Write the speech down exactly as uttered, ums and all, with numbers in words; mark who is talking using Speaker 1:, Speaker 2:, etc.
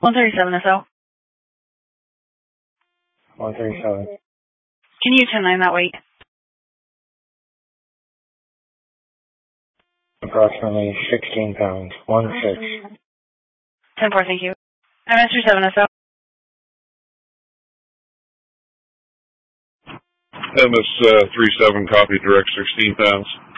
Speaker 1: one thirty-seven S L.
Speaker 2: one thirty-seven.
Speaker 1: Can you ten nine that weight?
Speaker 2: Approximately sixteen pounds. one six.
Speaker 1: ten four, thank you. M S seven S L.
Speaker 3: M S uh, three seven, copy, direct sixteen pounds.